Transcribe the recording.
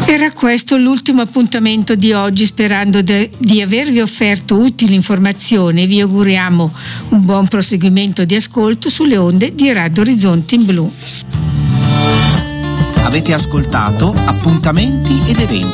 Era questo l'ultimo appuntamento di oggi, sperando di avervi offerto utili informazioni. Vi auguriamo un buon proseguimento di ascolto sulle onde di Radio Orizzonte in Blu. Avete ascoltato Appuntamenti ed Eventi,